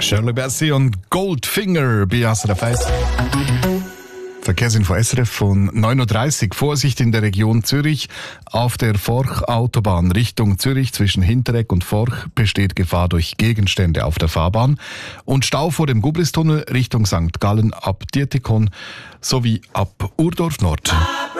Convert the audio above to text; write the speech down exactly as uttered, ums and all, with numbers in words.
Shirley Bassey und Goldfinger bei S R F eins. Verkehrsinfo S R F von neun Uhr dreißig. Vorsicht in der Region Zürich. Auf der Forch-Autobahn Richtung Zürich zwischen Hinteregg und Forch besteht Gefahr durch Gegenstände auf der Fahrbahn. Und Stau vor dem Gublistunnel Richtung Sankt Gallen ab Dietikon sowie ab Urdorf Nord.